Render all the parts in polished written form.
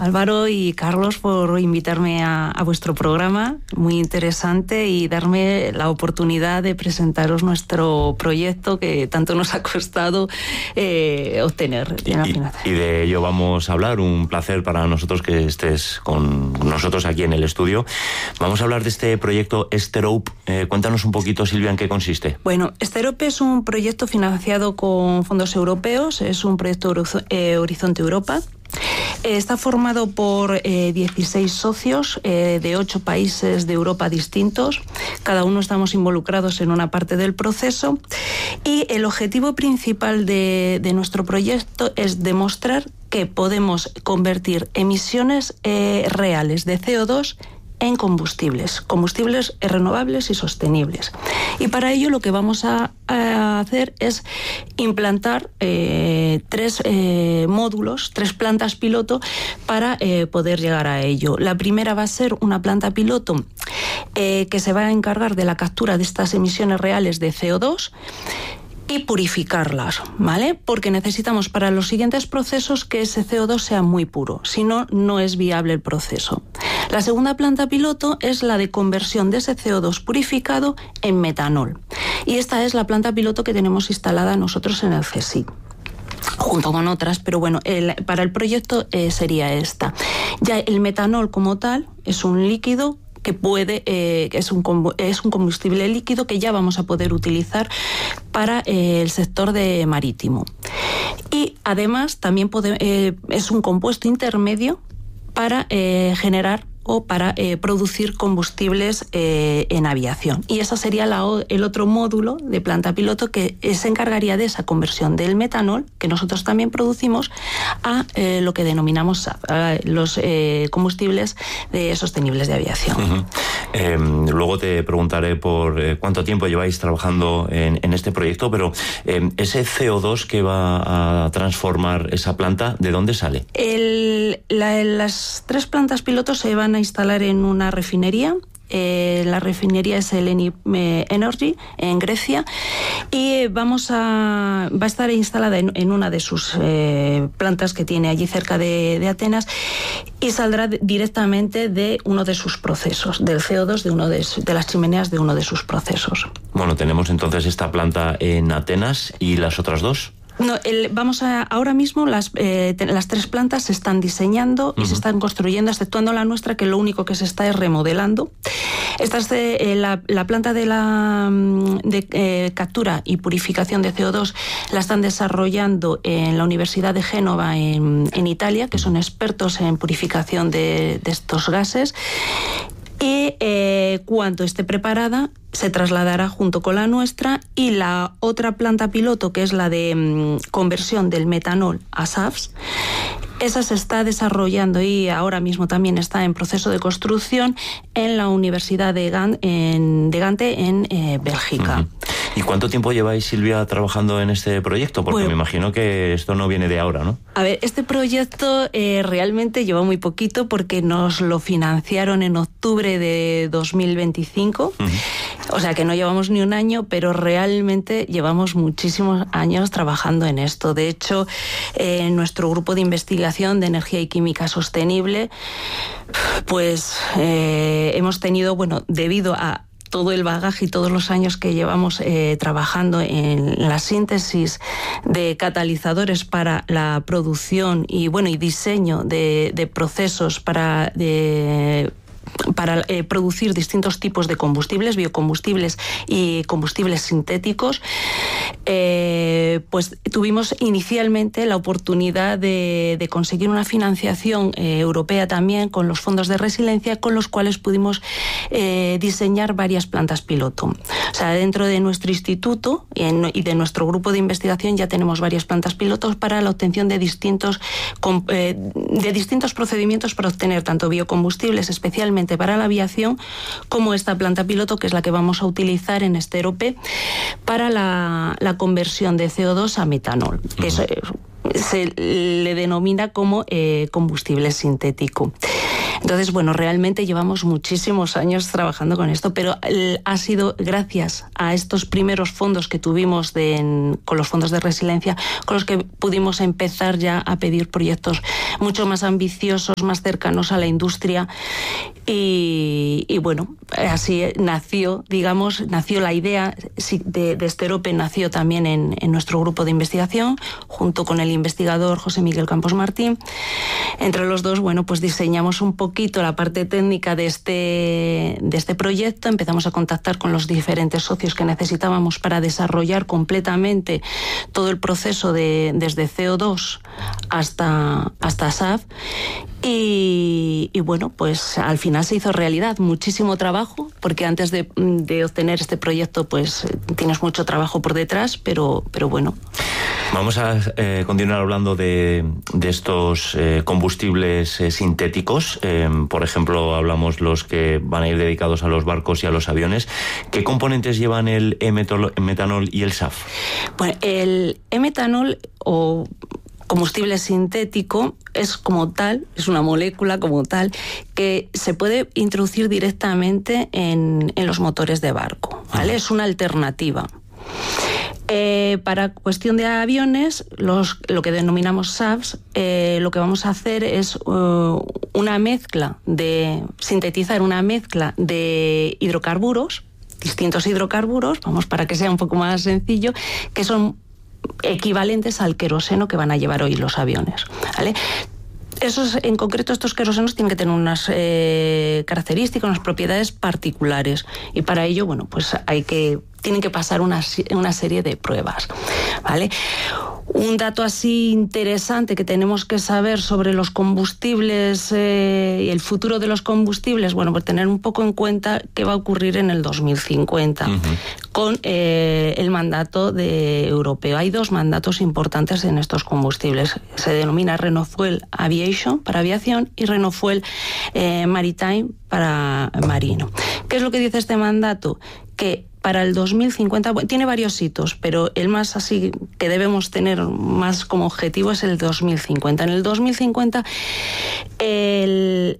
Álvaro y Carlos, por invitarme a vuestro programa, muy interesante, y darme la oportunidad de presentaros nuestro proyecto que tanto nos ha costado obtener. Y de ello vamos a hablar. Un placer para nosotros que estés con nosotros aquí en el estudio. Vamos a hablar de este proyecto Sterope. Cuéntanos un poquito, Silvia, en qué consiste. Bueno, Sterope es un proyecto financiado con fondos europeos, es un proyecto Horizonte Europa. Está formado por 16 socios de 8 países de Europa distintos. Cada uno estamos involucrados en una parte del proceso, y el objetivo principal de nuestro proyecto es demostrar que podemos convertir emisiones reales de CO2 en combustibles renovables y sostenibles. Y para ello lo que vamos a hacer es implantar 3 módulos, 3 plantas piloto para poder llegar a ello. La primera va a ser una planta piloto que se va a encargar de la captura de estas emisiones reales de CO2 y purificarlas, ¿vale? Porque necesitamos para los siguientes procesos que ese CO2 sea muy puro, si no, no es viable el proceso. La segunda planta piloto es la de conversión de ese CO2 purificado en metanol, y esta es la planta piloto que tenemos instalada nosotros en el CSIC, junto con otras, pero bueno, para el proyecto sería esta. Ya el metanol como tal es un líquido que es un combustible líquido que ya vamos a poder utilizar para el sector marítimo. Y además también es un compuesto intermedio para generar o para producir combustibles en aviación. Y ese sería el otro módulo de planta piloto que se encargaría de esa conversión del metanol, que nosotros también producimos, a lo que denominamos SAF, los combustibles sostenibles de aviación. Luego te preguntaré por cuánto tiempo lleváis trabajando en este proyecto, pero ese CO2 que va a transformar esa planta, ¿de dónde sale? Las 3 plantas pilotos se van a instalar en una refinería. La refinería es el Eni Energy en Grecia, y va a estar instalada en una de sus plantas que tiene allí cerca de Atenas, y saldrá directamente de uno de sus procesos, del CO2 de las chimeneas de uno de sus procesos. Bueno, tenemos entonces esta planta en Atenas, ¿y las otras 2? No, ahora mismo las 3 plantas se están diseñando y se están construyendo, exceptuando la nuestra, que lo único que se está es remodelando. Esta es la planta de captura y purificación de CO2, la están desarrollando en la Universidad de Génova en Italia, que son expertos en purificación de estos gases. Y cuando esté preparada, se trasladará junto con la nuestra, y la otra planta piloto, que es la de conversión del metanol a SAFs, esa se está desarrollando y ahora mismo también está en proceso de construcción en la Universidad de Gante en Bélgica. ¿Y cuánto tiempo lleváis, Silvia, trabajando en este proyecto? Porque me imagino que esto no viene de ahora, ¿no? A ver, este proyecto realmente lleva muy poquito, porque nos lo financiaron en octubre de 2025. O sea que no llevamos ni un año, pero realmente llevamos muchísimos años trabajando en esto. De hecho, en nuestro grupo de investigación de energía y química sostenible, pues hemos tenido, debido a todo el bagaje y todos los años que llevamos trabajando en la síntesis de catalizadores para la producción y diseño de procesos para producir distintos tipos de combustibles, biocombustibles y combustibles sintéticos, pues tuvimos inicialmente la oportunidad de conseguir una financiación europea también con los fondos de resiliencia, con los cuales pudimos diseñar varias plantas piloto. O sea, dentro de nuestro instituto y de nuestro grupo de investigación ya tenemos varias plantas pilotos para la obtención de distintos procedimientos para obtener tanto biocombustibles, especialmente para la aviación, como esta planta piloto, que es la que vamos a utilizar en Sterope para la conversión de CO2 a metanol. Eso se le denomina como combustible sintético. Entonces, bueno, realmente llevamos muchísimos años trabajando con esto, pero ha sido gracias a estos primeros fondos que tuvimos con los fondos de resiliencia, con los que pudimos empezar ya a pedir proyectos mucho más ambiciosos, más cercanos a la industria. Y bueno, así nació la idea de Sterope, nació también en nuestro grupo de investigación, junto con el investigador José Miguel Campos Martín. Entre los dos, bueno, pues diseñamos un poquito la parte técnica de este proyecto, empezamos a contactar con los diferentes socios que necesitábamos para desarrollar completamente todo el proceso desde CO2 hasta SAF. Y bueno, pues al final se hizo realidad. Muchísimo trabajo, porque antes de obtener este proyecto pues tienes mucho trabajo por detrás, pero bueno. Vamos a continuar hablando de estos combustibles sintéticos. Por ejemplo, hablamos los que van a ir dedicados a los barcos y a los aviones. ¿Qué componentes llevan el e-metanol y el SAF? Bueno, el e-metanol o combustible sintético es como tal, es una molécula como tal que se puede introducir directamente en los motores de barco, ¿vale? Es una alternativa. Para cuestión de aviones, lo que denominamos SAFs, lo que vamos a hacer es sintetizar una mezcla de hidrocarburos, distintos hidrocarburos, para que sea un poco más sencillo, que son equivalentes al queroseno que van a llevar hoy los aviones, ¿vale? En concreto, estos querosenos tienen que tener unas características, unas propiedades particulares, y para ello, bueno, pues tienen que pasar una serie de pruebas, ¿vale? Un dato así interesante que tenemos que saber sobre los combustibles y el futuro de los combustibles, bueno, pues tener un poco en cuenta qué va a ocurrir en el 2050 con el mandato europeo. Hay dos mandatos importantes en estos combustibles. Se denomina RenoFuel Aviation para aviación y RenoFuel Maritime para marino. ¿Qué es lo que dice este mandato? Que para el 2050, bueno, tiene varios hitos, pero el más así que debemos tener más como objetivo es el 2050. En el 2050, el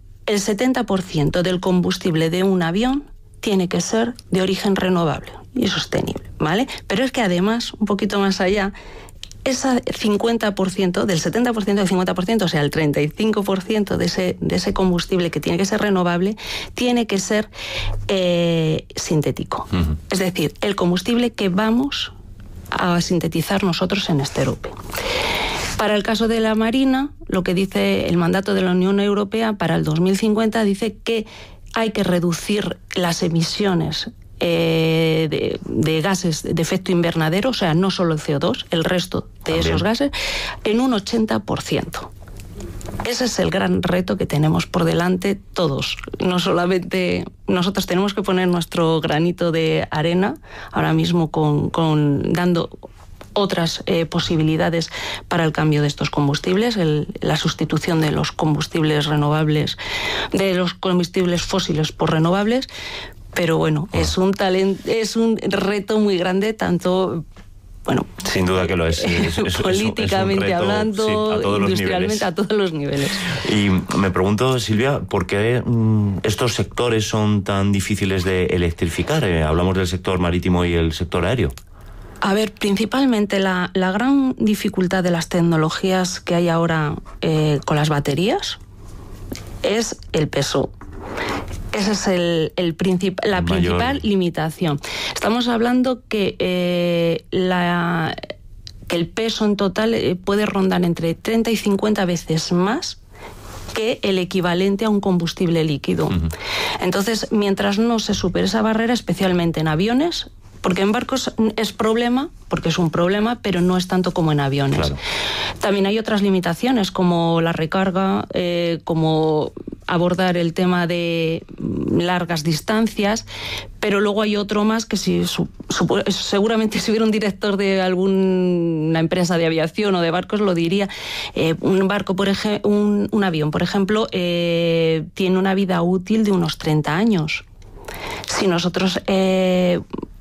70% del combustible de un avión tiene que ser de origen renovable y sostenible, ¿vale? Pero es que además, un poquito más allá, ese 50%, del 70% al 50%, o sea, el 35% de ese combustible que tiene que ser renovable, tiene que ser sintético. Es decir, el combustible que vamos a sintetizar nosotros en Sterope. Para el caso de la marina, lo que dice el mandato de la Unión Europea para el 2050 dice que hay que reducir las emisiones de gases de efecto invernadero, o sea, no solo el CO2, el resto de esos gases, en un 80%. Ese es el gran reto que tenemos por delante todos. No solamente nosotros tenemos que poner nuestro granito de arena, ahora mismo dando otras posibilidades para el cambio de estos combustibles, la sustitución de los combustibles renovables, de los combustibles fósiles por renovables. Pero bueno, es un reto muy grande, tanto, bueno, sin duda que lo es. Políticamente reto, hablando, sí, industrialmente, a todos los niveles. Y me pregunto, Silvia, ¿por qué estos sectores son tan difíciles de electrificar? Hablamos del sector marítimo y el sector aéreo. A ver, principalmente la gran dificultad de las tecnologías que hay ahora con las baterías es el peso. Esa es la principal limitación. Estamos hablando que el peso en total puede rondar entre 30 y 50 veces más que el equivalente a un combustible líquido. Entonces, mientras no se supere esa barrera, especialmente en aviones, porque en barcos es problema, porque es un problema, pero no es tanto como en aviones. Claro. También hay otras limitaciones, como la recarga, como abordar el tema de largas distancias, pero luego hay otro más que seguramente si hubiera un director de alguna empresa de aviación o de barcos lo diría. Un barco, por ejemplo, un avión, por ejemplo, tiene una vida útil de unos 30 años. Si nosotros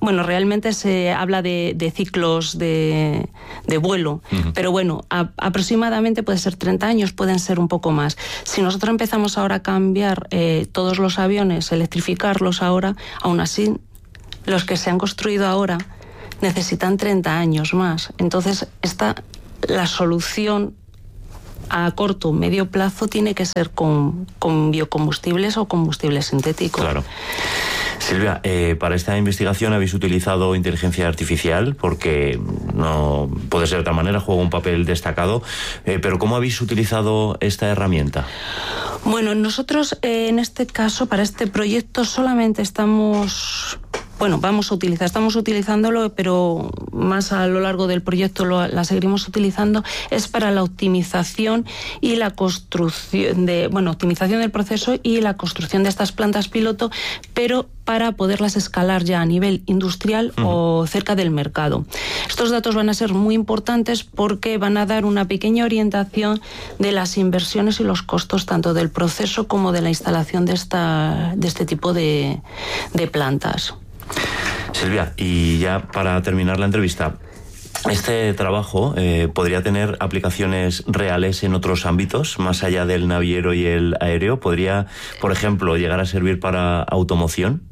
bueno, realmente se habla de ciclos de vuelo, pero bueno, aproximadamente puede ser 30 años, pueden ser un poco más. Si nosotros empezamos ahora a cambiar todos los aviones, electrificarlos ahora, aún así, los que se han construido ahora necesitan 30 años más. Entonces, la solución a corto o medio plazo tiene que ser con biocombustibles o combustibles sintéticos. Claro. Silvia, para esta investigación habéis utilizado inteligencia artificial, porque no puede ser de otra manera, juega un papel destacado, pero ¿cómo habéis utilizado esta herramienta? Bueno, nosotros en este caso, para este proyecto, solamente estamos utilizándolo, pero más a lo largo del proyecto la seguiremos utilizando, es para la optimización y la construcción optimización del proceso y la construcción de estas plantas piloto, pero para poderlas escalar ya a nivel industrial o cerca del mercado. Estos datos van a ser muy importantes porque van a dar una pequeña orientación de las inversiones y los costos tanto del proceso como de la instalación de este tipo de plantas. Silvia, y ya para terminar la entrevista, ¿este trabajo podría tener aplicaciones reales en otros ámbitos, más allá del naviero y el aéreo? ¿Podría, por ejemplo, llegar a servir para automoción?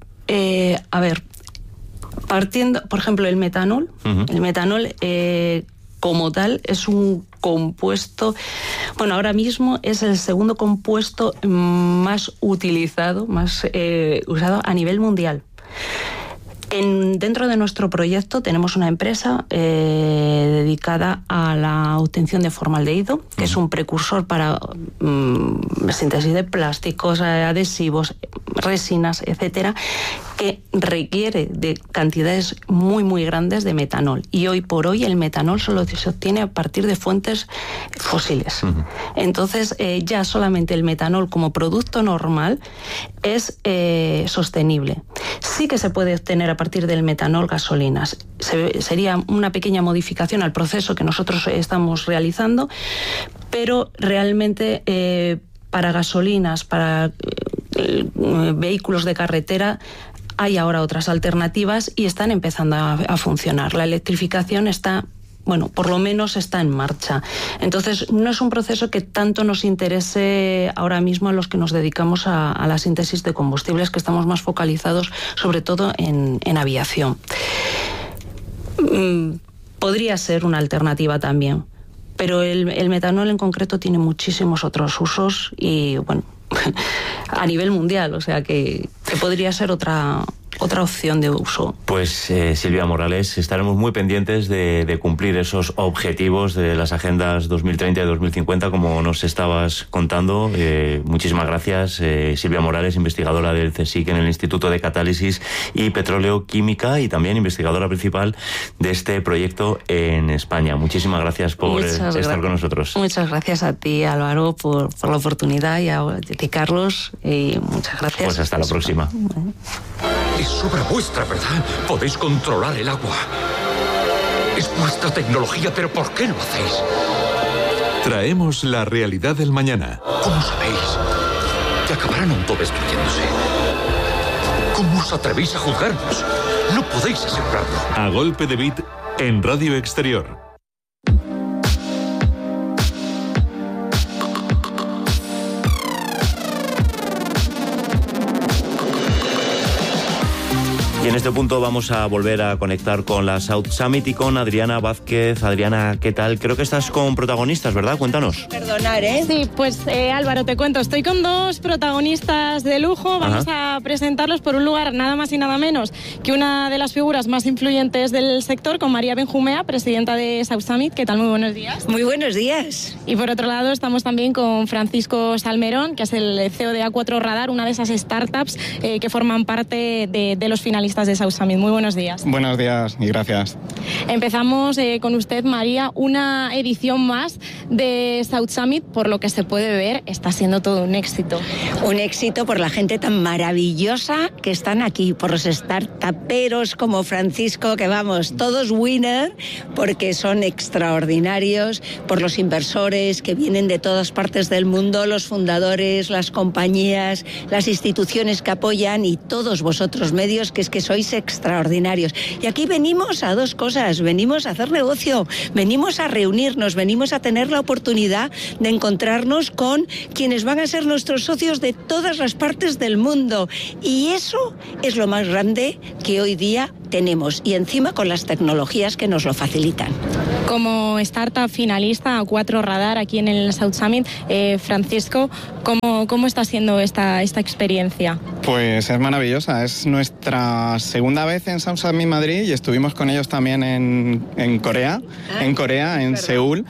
Partiendo, por ejemplo, el metanol. El metanol, como tal, es un compuesto, ahora mismo es el segundo compuesto más utilizado, usado a nivel mundial. Dentro de nuestro proyecto tenemos una empresa dedicada a la obtención de formaldehído, que es un precursor para síntesis de plásticos, adhesivos, resinas, etcétera, que requiere de cantidades muy, muy grandes de metanol. Y hoy por hoy el metanol solo se obtiene a partir de fuentes fósiles. Entonces, ya solamente el metanol como producto normal es sostenible. Sí que se puede obtener a partir del metanol gasolinas. Sería una pequeña modificación al proceso que nosotros estamos realizando, pero realmente para gasolinas, para vehículos de carretera, hay ahora otras alternativas y están empezando a funcionar. La electrificación está, por lo menos está en marcha. Entonces, no es un proceso que tanto nos interese ahora mismo a los que nos dedicamos a la síntesis de combustibles, que estamos más focalizados sobre todo en aviación. Podría ser una alternativa también, pero el metanol en concreto tiene muchísimos otros usos y, a nivel mundial, o sea que podría ser otra opción de uso. Pues Silvia Morales, estaremos muy pendientes de cumplir esos objetivos de las agendas 2030 y 2050, como nos estabas contando. Muchísimas gracias, Silvia Morales, investigadora del CSIC en el Instituto de Catálisis y Petróleo Química y también investigadora principal de este proyecto en España. Muchísimas gracias por estar con nosotros. Muchas gracias a ti, Álvaro, por la oportunidad, y a ti, Carlos, y muchas gracias. Pues hasta la próxima. Es obra vuestra, ¿verdad? Podéis controlar el agua. Es vuestra tecnología, pero ¿por qué lo hacéis? Traemos la realidad del mañana. ¿Cómo sabéis que acabarán autodestruyéndose? ¿Cómo os atrevéis a juzgarnos? No podéis asegurarlo. A golpe de beat en Radio Exterior. Y en este punto vamos a volver a conectar con la South Summit y con Adriana Vázquez. Adriana, ¿qué tal? Creo que estás con protagonistas, ¿verdad? Cuéntanos. Perdonar, ¿eh? Sí, pues Álvaro, te cuento. Estoy con dos protagonistas de lujo. Vamos a presentarlos por un lugar nada más y nada menos que una de las figuras más influyentes del sector, con María Benjumea, presidenta de South Summit. ¿Qué tal? Muy buenos días. Muy buenos días. Y por otro lado estamos también con Francisco Salmerón, que es el CEO de A4 Radar, una de esas startups que forman parte de los finalistas de South Summit. Muy buenos días. Buenos días y gracias. Empezamos con usted, María. Una edición más de South Summit, por lo que se puede ver, está siendo todo un éxito. Un éxito por la gente tan maravillosa que están aquí, por los startuperos como Francisco, que vamos, todos winner, porque son extraordinarios, por los inversores que vienen de todas partes del mundo, los fundadores, las compañías, las instituciones que apoyan y todos vosotros medios, que es que sois extraordinarios. Y aquí venimos a dos cosas, venimos a hacer negocio, venimos a reunirnos, venimos a tener la oportunidad de encontrarnos con quienes van a ser nuestros socios de todas las partes del mundo. Y eso es lo más grande que hoy día tenemos, y encima con las tecnologías que nos lo facilitan. Como startup finalista A4 Radar aquí en el South Summit, Francisco, ¿cómo está siendo esta experiencia? Pues es maravillosa, es nuestra segunda vez en South Summit Madrid y estuvimos con ellos también en Corea, en Seúl,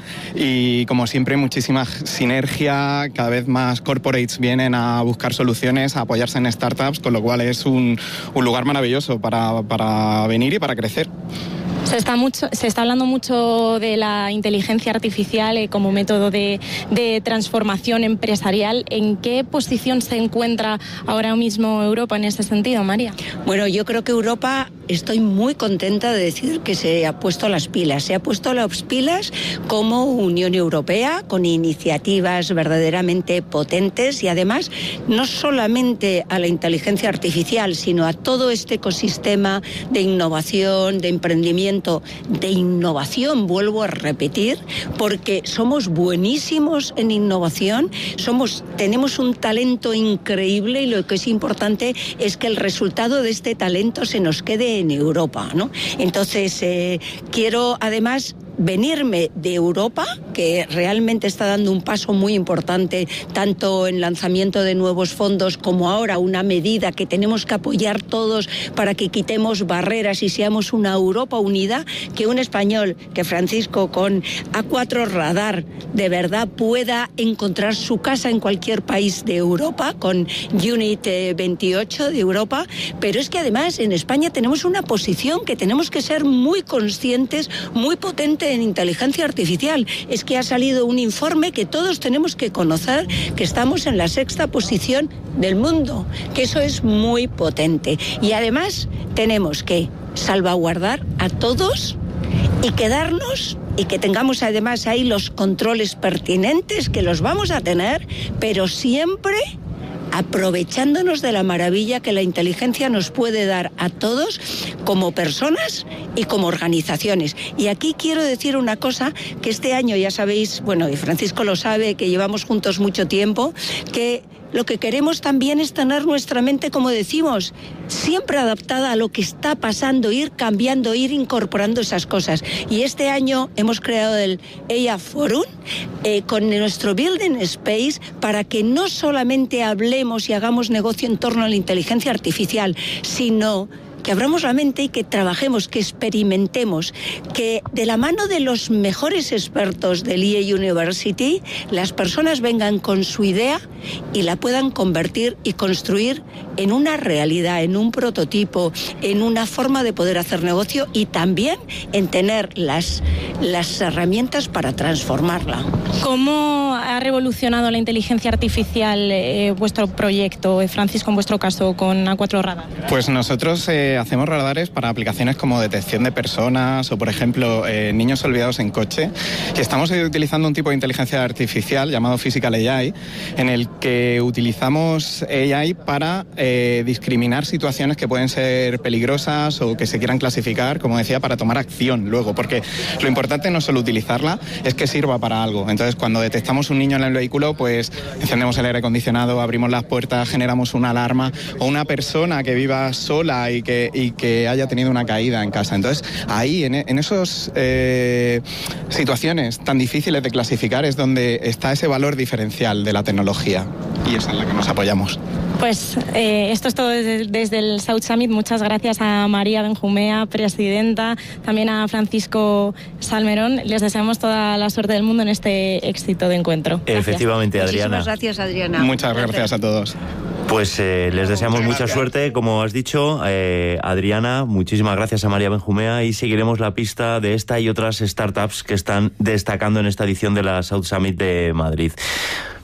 y como siempre muchísima sinergia, cada vez más corporates vienen a buscar soluciones, a apoyarse en startups, con lo cual es un lugar maravilloso para venir y para crecer. Se está hablando mucho de la inteligencia artificial como método de transformación empresarial. ¿En qué posición se encuentra ahora mismo Europa en ese sentido, María? Bueno, yo creo que Europa, estoy muy contenta de decir que se ha puesto las pilas. Se ha puesto las pilas como Unión Europea, con iniciativas verdaderamente potentes, y además no solamente a la inteligencia artificial, sino a todo este ecosistema de innovación, de emprendimiento, de innovación, vuelvo a repetir, porque somos buenísimos en innovación, tenemos un talento increíble, y lo que es importante es que el resultado de este talento se nos quede en Europa, ¿no? Entonces, quiero además venirme de Europa, que realmente está dando un paso muy importante, tanto en lanzamiento de nuevos fondos como ahora una medida que tenemos que apoyar todos para que quitemos barreras y seamos una Europa unida, que un español, que Francisco, con A4 Radar, de verdad pueda encontrar su casa en cualquier país de Europa, con Unit 28 de Europa, pero es que además en España tenemos una posición que tenemos que ser muy conscientes, muy potente en inteligencia artificial. Es que ha salido un informe que todos tenemos que conocer, que estamos en la 6ª posición del mundo, que eso es muy potente. Y además tenemos que salvaguardar a todos y quedarnos, y que tengamos además ahí los controles pertinentes, que los vamos a tener, pero siempre aprovechándonos de la maravilla que la inteligencia nos puede dar a todos como personas y como organizaciones. Y aquí quiero decir una cosa, que este año ya sabéis, bueno, y Francisco lo sabe, que llevamos juntos mucho tiempo, que lo que queremos también es tener nuestra mente, como decimos, siempre adaptada a lo que está pasando, ir cambiando, ir incorporando esas cosas. Y este año hemos creado el AI Forum con nuestro Building Space, para que no solamente hablemos y hagamos negocio en torno a la inteligencia artificial, sino que abramos la mente y que trabajemos, que experimentemos, que de la mano de los mejores expertos del EA University, las personas vengan con su idea y la puedan convertir y construir en una realidad, en un prototipo, en una forma de poder hacer negocio, y también en tener las herramientas para transformarla. ¿Cómo ha revolucionado la inteligencia artificial vuestro proyecto, Francisco, en vuestro caso, con A4 Radar? Pues nosotros hacemos radares para aplicaciones como detección de personas o, por ejemplo, niños olvidados en coche, y estamos utilizando un tipo de inteligencia artificial llamado Physical AI, en el que utilizamos AI para discriminar situaciones que pueden ser peligrosas o que se quieran clasificar, como decía, para tomar acción luego, porque lo importante no es solo utilizarla, es que sirva para algo. Entonces, cuando detectamos un niño en el vehículo, pues encendemos el aire acondicionado, abrimos las puertas, generamos una alarma, o una persona que viva sola y que haya tenido una caída en casa. Entonces, ahí, en esas situaciones tan difíciles de clasificar, es donde está ese valor diferencial de la tecnología, y es en la que nos apoyamos. Pues esto es todo desde el South Summit. Muchas gracias a María Benjumea, presidenta, también a Francisco Salmerón. Les deseamos toda la suerte del mundo en este éxito de encuentro. Gracias. Efectivamente, Adriana. Muchísimas gracias, Adriana. Muchas gracias a todos. Pues les deseamos mucha suerte, como has dicho, Adriana. Muchísimas gracias a María Benjumea, y seguiremos la pista de esta y otras startups que están destacando en esta edición de la South Summit de Madrid.